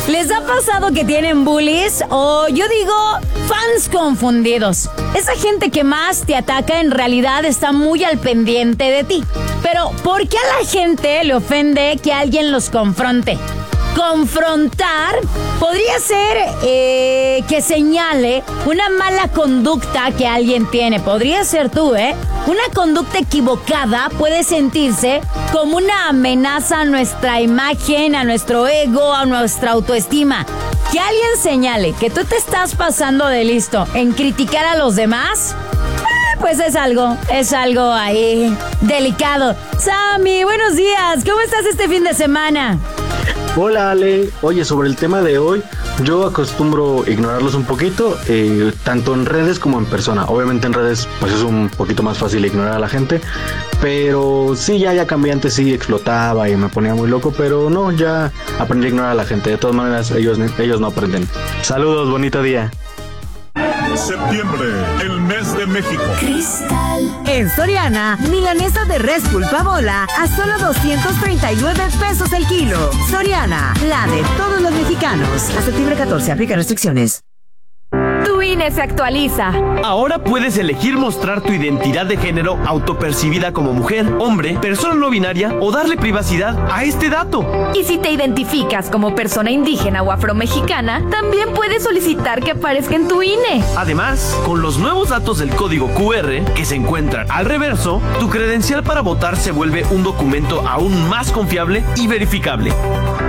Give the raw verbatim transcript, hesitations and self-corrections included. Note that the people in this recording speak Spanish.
¿Les ha pasado que tienen bullies o yo digo fans confundidos? Esa gente que más te ataca en realidad está muy al pendiente de ti. Pero ¿por qué a la gente le ofende que alguien los confronte? Confrontar podría ser eh, que señale una mala conducta que alguien tiene. Podría ser tú, ¿eh? Una conducta equivocada puede sentirse como una amenaza a nuestra imagen, a nuestro ego, a nuestra autoestima. Que alguien señale que tú te estás pasando de listo en criticar a los demás, eh, pues es algo, es algo ahí delicado. Sammy, buenos días. ¿Cómo estás este fin de semana? Hola Ale, oye, sobre el tema de hoy, yo acostumbro ignorarlos un poquito, eh, tanto en redes como en persona. Obviamente en redes pues es un poquito más fácil ignorar a la gente, pero sí, ya, ya cambié, antes sí explotaba y me ponía muy loco, pero no, ya aprendí a ignorar a la gente. De todas maneras, ellos, ellos no aprenden. Saludos, bonito día. Septiembre, el mes de México. Cristal. En Soriana, milanesa de res pulpabola a solo doscientos treinta y nueve pesos el kilo. Soriana, la de todos los mexicanos. Hasta septiembre catorce, aplica restricciones. Tu I N E se actualiza. Ahora puedes elegir mostrar tu identidad de género autopercibida como mujer, hombre, persona no binaria o darle privacidad a este dato. Y si te identificas como persona indígena o afromexicana, también puedes solicitar que aparezca en tu I N E. Además, con los nuevos datos del código Q R que se encuentran al reverso, tu credencial para votar se vuelve un documento aún más confiable y verificable.